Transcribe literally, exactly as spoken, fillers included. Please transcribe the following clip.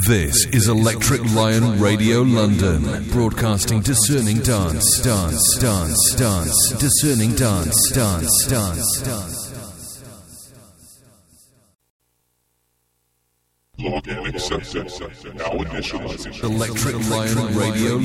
This is Electric Lion Radio London, broadcasting discerning dance, dance, dance, dance, discerning dance, dance, dance, dance. Login accepted. Now initializing. Electric Lion Radio